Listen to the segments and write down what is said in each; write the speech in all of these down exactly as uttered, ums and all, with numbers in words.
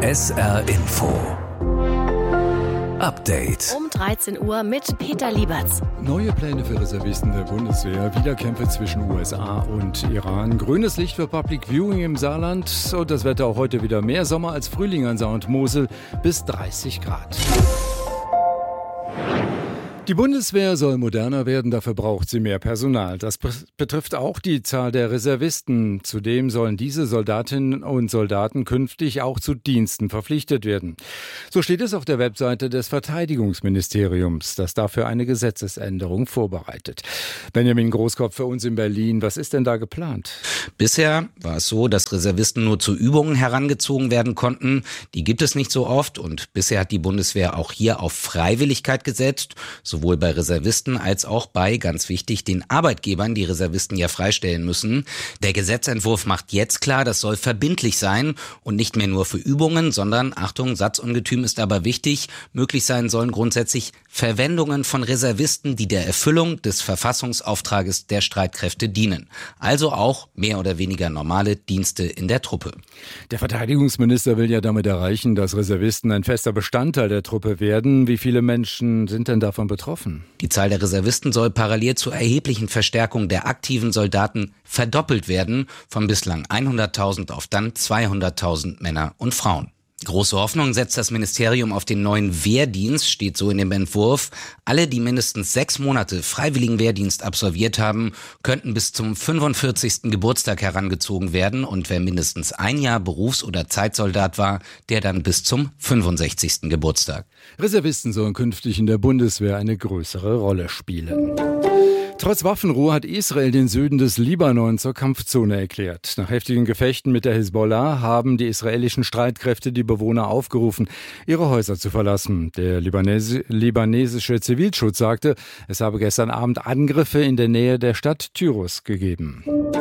S R Info Update. Um dreizehn Uhr mit Peter Lieberts. Neue Pläne für Reservisten der Bundeswehr, Wiederkämpfe zwischen U S A und Iran, grünes Licht für Public Viewing im Saarland und das Wetter auch heute wieder mehr Sommer als Frühling an Saar und Mosel bis dreißig Grad. Die Bundeswehr soll moderner werden, dafür braucht sie mehr Personal. Das betrifft auch die Zahl der Reservisten. Zudem sollen diese Soldatinnen und Soldaten künftig auch zu Diensten verpflichtet werden. So steht es auf der Webseite des Verteidigungsministeriums, das dafür eine Gesetzesänderung vorbereitet. Benjamin Großkopf für uns in Berlin. Was ist denn da geplant? Bisher war es so, dass Reservisten nur zu Übungen herangezogen werden konnten. Die gibt es nicht so oft und bisher hat die Bundeswehr auch hier auf Freiwilligkeit gesetzt. Sowohl bei Reservisten als auch bei, ganz wichtig, den Arbeitgebern, die Reservisten ja freistellen müssen. Der Gesetzentwurf macht jetzt klar, das soll verbindlich sein und nicht mehr nur für Übungen, sondern, Achtung, Satzungetüm ist aber wichtig, möglich sein sollen grundsätzlich Verwendungen von Reservisten, die der Erfüllung des Verfassungsauftrages der Streitkräfte dienen. Also auch mehr oder weniger normale Dienste in der Truppe. Der Verteidigungsminister will ja damit erreichen, dass Reservisten ein fester Bestandteil der Truppe werden. Wie viele Menschen sind denn davon betroffen? Die Zahl der Reservisten soll parallel zur erheblichen Verstärkung der aktiven Soldaten verdoppelt werden, von bislang hunderttausend auf dann zweihunderttausend Männer und Frauen. Große Hoffnung setzt das Ministerium auf den neuen Wehrdienst, steht so in dem Entwurf. Alle, die mindestens sechs Monate freiwilligen Wehrdienst absolviert haben, könnten bis zum fünfundvierzigsten Geburtstag herangezogen werden und wer mindestens ein Jahr Berufs- oder Zeitsoldat war, der dann bis zum fünfundsechzigsten Geburtstag. Reservisten sollen künftig in der Bundeswehr eine größere Rolle spielen. Trotz Waffenruhe hat Israel den Süden des Libanon zur Kampfzone erklärt. Nach heftigen Gefechten mit der Hisbollah haben die israelischen Streitkräfte die Bewohner aufgerufen, ihre Häuser zu verlassen. Der Libanesi- libanesische Zivilschutz sagte, es habe gestern Abend Angriffe in der Nähe der Stadt Tyros gegeben.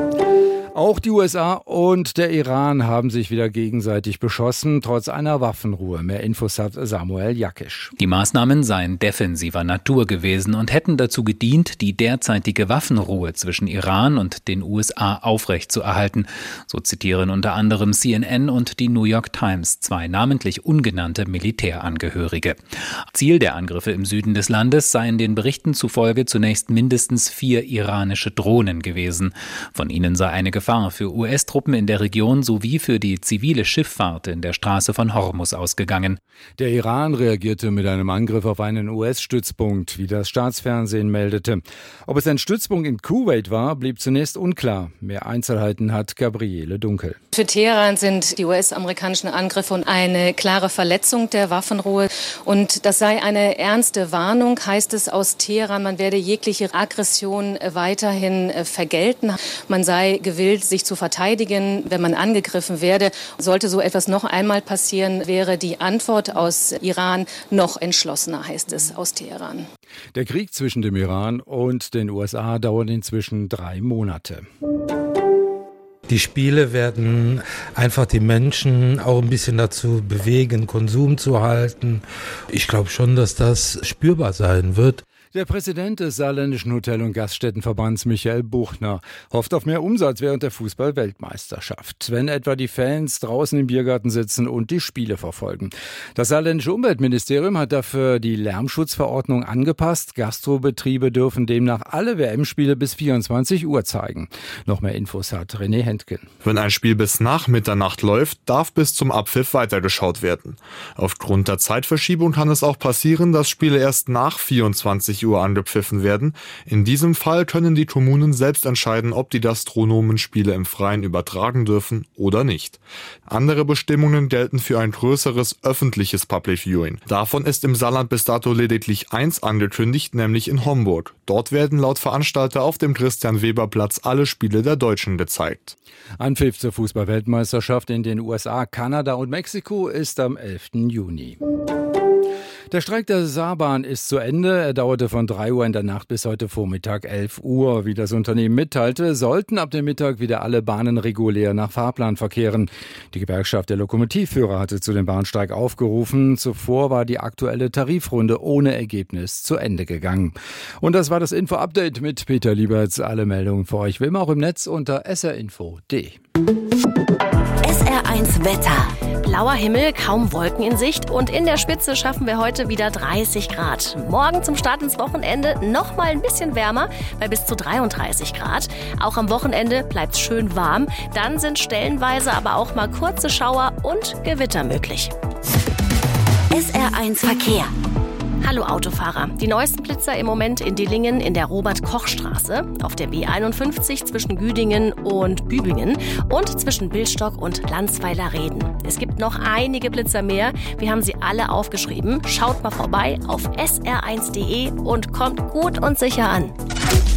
Auch die U S A und der Iran haben sich wieder gegenseitig beschossen, trotz einer Waffenruhe. Mehr Infos hat Samuel Jakisch. Die Maßnahmen seien defensiver Natur gewesen und hätten dazu gedient, die derzeitige Waffenruhe zwischen Iran und den U S A aufrechtzuerhalten. So zitieren unter anderem C N N und die New York Times zwei namentlich ungenannte Militärangehörige. Ziel der Angriffe im Süden des Landes seien den Berichten zufolge zunächst mindestens vier iranische Drohnen gewesen. Von ihnen sei eine Gefahr für U S-Truppen in der Region sowie für die zivile Schifffahrt in der Straße von Hormuz ausgegangen. Der Iran reagierte mit einem Angriff auf einen U S-Stützpunkt, wie das Staatsfernsehen meldete. Ob es ein Stützpunkt in Kuwait war, blieb zunächst unklar. Mehr Einzelheiten hat Gabriele Dunkel. Für Teheran sind die U S-amerikanischen Angriffe eine klare Verletzung der Waffenruhe. Und das sei eine ernste Warnung, heißt es aus Teheran. Man werde jegliche Aggression weiterhin vergelten. Man sei gewillt, sich zu verteidigen, wenn man angegriffen werde. Sollte so etwas noch einmal passieren, wäre die Antwort aus Iran noch entschlossener, heißt es aus Teheran. Der Krieg zwischen dem Iran und den U S A dauert inzwischen drei Monate. Die Spiele werden einfach die Menschen auch ein bisschen dazu bewegen, Konsum zu halten. Ich glaube schon, dass das spürbar sein wird. Der Präsident des Saarländischen Hotel- und Gaststättenverbands, Michael Buchner, hofft auf mehr Umsatz während der Fußball-Weltmeisterschaft, wenn etwa die Fans draußen im Biergarten sitzen und die Spiele verfolgen. Das Saarländische Umweltministerium hat dafür die Lärmschutzverordnung angepasst. Gastrobetriebe dürfen demnach alle W M-Spiele bis vierundzwanzig Uhr zeigen. Noch mehr Infos hat René Hentgen. Wenn ein Spiel bis nach Mitternacht läuft, darf bis zum Abpfiff weitergeschaut werden. Aufgrund der Zeitverschiebung kann es auch passieren, dass Spiele erst nach vierundzwanzig Uhr angepfiffen werden. In diesem Fall können die Kommunen selbst entscheiden, ob die Gastronomen Spiele im Freien übertragen dürfen oder nicht. Andere Bestimmungen gelten für ein größeres öffentliches Public Viewing. Davon ist im Saarland bis dato lediglich eins angekündigt, nämlich in Homburg. Dort werden laut Veranstalter auf dem Christian-Weber-Platz alle Spiele der Deutschen gezeigt. Anpfiff zur Fußball-Weltmeisterschaft in den U S A, Kanada und Mexiko ist am elften Juni. Der Streik der Saarbahn ist zu Ende. Er dauerte von drei Uhr in der Nacht bis heute Vormittag elf Uhr. Wie das Unternehmen mitteilte, sollten ab dem Mittag wieder alle Bahnen regulär nach Fahrplan verkehren. Die Gewerkschaft der Lokomotivführer hatte zu dem Bahnstreik aufgerufen. Zuvor war die aktuelle Tarifrunde ohne Ergebnis zu Ende gegangen. Und das war das Info-Update mit Peter Lieberts. Alle Meldungen für euch wie immer auch im Netz unter s r info punkt d e. S R eins Wetter. blauer Himmel, kaum Wolken in Sicht und in der Spitze schaffen wir heute wieder dreißig Grad. Morgen zum Start ins Wochenende noch mal ein bisschen wärmer, bei bis zu dreiunddreißig Grad. Auch am Wochenende bleibt es schön warm. Dann sind stellenweise aber auch mal kurze Schauer und Gewitter möglich. S R eins Verkehr. Hallo Autofahrer. Die neuesten Blitzer im Moment in Dillingen in der Robert-Koch-Straße, auf der B einundfünfzig zwischen Güdingen und Bübingen und zwischen Billstock und Landsweiler-Reden. Es gibt noch einige Blitzer mehr. Wir haben sie alle aufgeschrieben. Schaut mal vorbei auf S R eins Punkt de und kommt gut und sicher an.